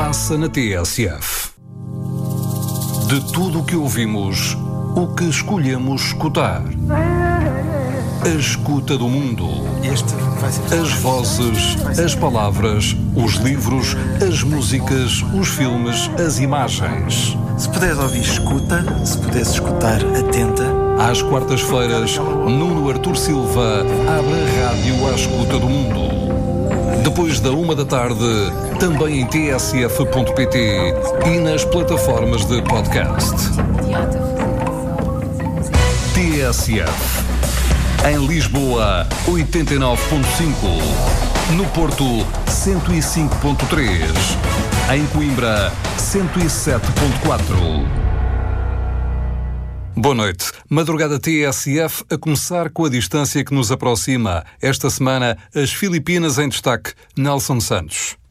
passa na TSF. De tudo o que ouvimos, o que escolhemos escutar. A escuta do mundo. As vozes, as palavras, os livros, as músicas, os filmes, as imagens. Se puderes ouvir, escuta. Se puderes escutar, atenta. Às quartas-feiras, Nuno Artur Silva abre a rádio à escuta do mundo. Depois da 13h, também em tsf.pt e nas plataformas de podcast. TSF. Em Lisboa, 89.5. No Porto, 105.3. Em Coimbra, 107.4. Boa noite. Madrugada TSF a começar com a distância que nos aproxima. Esta semana, as Filipinas em destaque. Nelson Santos.